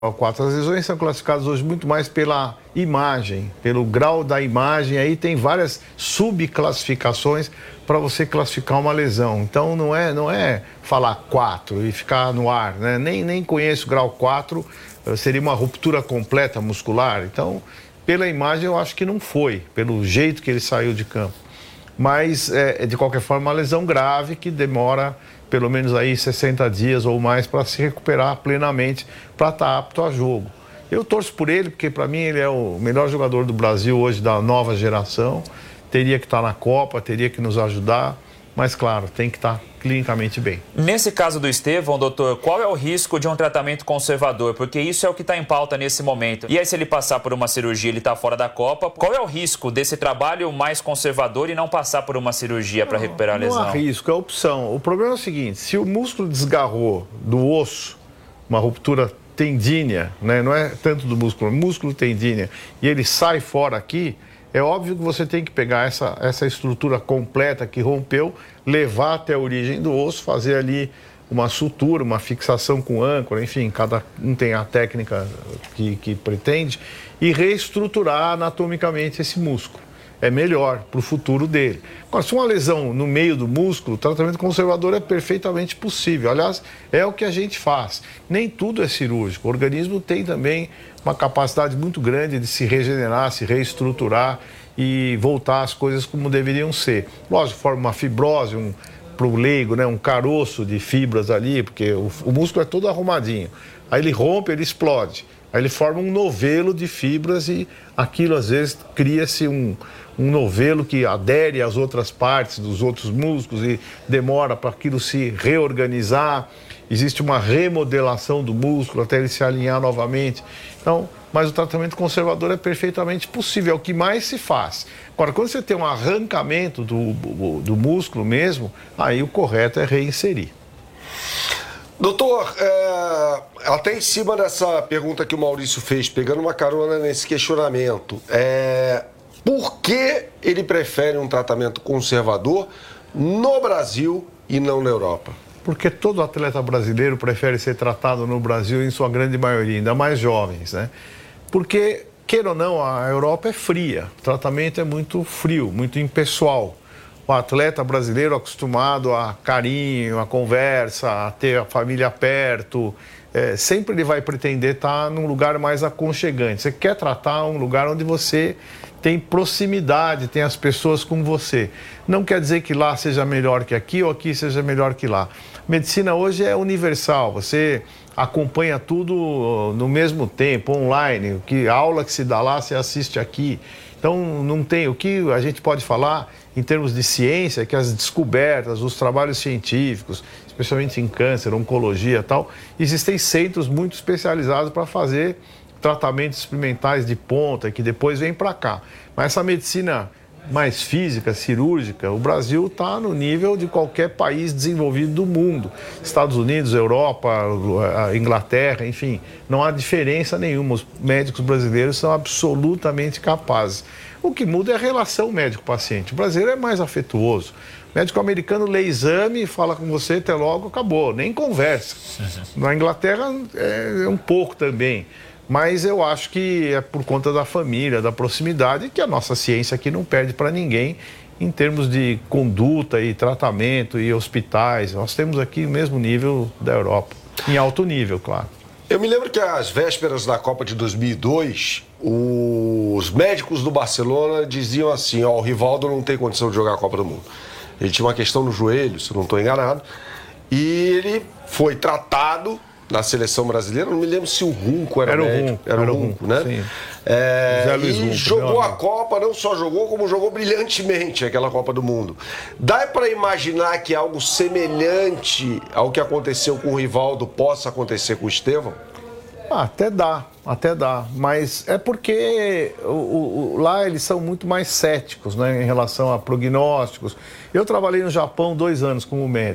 4. As lesões são classificadas hoje muito mais pela imagem, pelo grau da imagem. Aí tem várias subclassificações para você classificar uma lesão. Então não é falar 4 e ficar no ar, né? Nem conheço o grau 4, seria uma ruptura completa muscular. Então, pela imagem eu acho que não foi, pelo jeito que ele saiu de campo. Mas, de qualquer forma, uma lesão grave que demora pelo menos aí 60 dias ou mais para se recuperar plenamente, para estar apto a jogo. Eu torço por ele, porque para mim ele é o melhor jogador do Brasil hoje, da nova geração. Teria que estar na Copa, teria que nos ajudar, mas claro, tem que estar clinicamente bem. Nesse caso do Estevão, doutor, qual é o risco de um tratamento conservador? Porque isso é o que está em pauta nesse momento. E aí, se ele passar por uma cirurgia, ele está fora da Copa, qual é o risco desse trabalho mais conservador e não passar por uma cirurgia para recuperar a lesão? Não há risco, é opção. O problema é o seguinte, se o músculo desgarrou do osso, uma ruptura tendínea, né? Não é tanto do músculo, é músculo tendínea, e ele sai fora aqui, é óbvio que você tem que pegar essa estrutura completa que rompeu, levar até a origem do osso, fazer ali uma sutura, uma fixação com âncora, enfim, cada um tem a técnica que pretende, e reestruturar anatomicamente esse músculo. É melhor para o futuro dele. Agora, se uma lesão no meio do músculo, o tratamento conservador é perfeitamente possível. Aliás, é o que a gente faz. Nem tudo é cirúrgico. O organismo tem também uma capacidade muito grande de se regenerar, se reestruturar e voltar às coisas como deveriam ser. Lógico, forma uma fibrose, para o leigo, né, um caroço de fibras ali, porque o músculo é todo arrumadinho. Aí ele rompe, ele explode. Aí ele forma um novelo de fibras e aquilo, às vezes, cria-se um novelo que adere às outras partes dos outros músculos e demora para aquilo se reorganizar. Existe uma remodelação do músculo até ele se alinhar novamente. Então, mas o tratamento conservador é perfeitamente possível, é o que mais se faz. Agora, quando você tem um arrancamento do músculo mesmo, aí o correto é reinserir. Doutor, até em cima dessa pergunta que o Maurício fez, pegando uma carona nesse questionamento, por que ele prefere um tratamento conservador no Brasil e não na Europa? Porque todo atleta brasileiro prefere ser tratado no Brasil, em sua grande maioria, ainda mais jovens, né? Porque, queira ou não, a Europa é fria, o tratamento é muito frio, muito impessoal. O atleta brasileiro acostumado a carinho, a conversa, a ter a família perto, sempre ele vai pretender estar num lugar mais aconchegante. Você quer tratar um lugar onde você tem proximidade, tem as pessoas com você. Não quer dizer que lá seja melhor que aqui ou aqui seja melhor que lá. Medicina hoje é universal, você acompanha tudo no mesmo tempo, online, a aula que se dá lá, você assiste aqui. Então, não tem o que a gente pode falar em termos de ciência, que as descobertas, os trabalhos científicos, especialmente em câncer, oncologia e tal, existem centros muito especializados para fazer tratamentos experimentais de ponta, que depois vem para cá. Mas essa medicina mais física, cirúrgica, o Brasil está no nível de qualquer país desenvolvido do mundo. Estados Unidos, Europa, Inglaterra, enfim, não há diferença nenhuma. Os médicos brasileiros são absolutamente capazes. O que muda é a relação médico-paciente. O brasileiro é mais afetuoso. O médico americano lê exame, fala com você, até logo, acabou, nem conversa. Na Inglaterra é um pouco também. Mas eu acho que é por conta da família, da proximidade, que a nossa ciência aqui não perde para ninguém em termos de conduta e tratamento e hospitais. Nós temos aqui o mesmo nível da Europa, em alto nível, claro. Eu me lembro que às vésperas da Copa de 2002, os médicos do Barcelona diziam assim, o Rivaldo não tem condição de jogar a Copa do Mundo. Ele tinha uma questão no joelho, se eu não estou enganado, e ele foi tratado na seleção brasileira, não me lembro se o Runco era médico. Era o Runco, né? Sim. E Runco, jogou a Copa, não só jogou, como jogou brilhantemente aquela Copa do Mundo. Dá para imaginar que algo semelhante ao que aconteceu com o Rivaldo possa acontecer com o Estevão? Até dá. Mas é porque lá eles são muito mais céticos, né, em relação a prognósticos. Eu trabalhei no Japão 2 anos como médico.